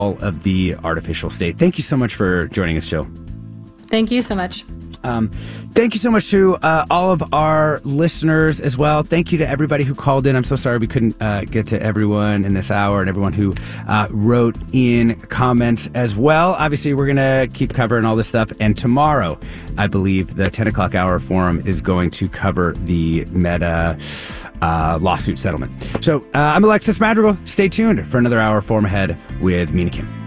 all of the artificial state. Thank you so much for joining us, Jill. Thank you so much. Thank you so much to all of our listeners as well. Thank you to everybody who called in. I'm so sorry we couldn't get to everyone in this hour, and everyone who wrote in comments as well. Obviously, we're going to keep covering all this stuff. And tomorrow, I believe the 10 o'clock hour forum is going to cover the Meta lawsuit settlement. So I'm Alexis Madrigal. Stay tuned for another hour forum ahead with Mina Kim.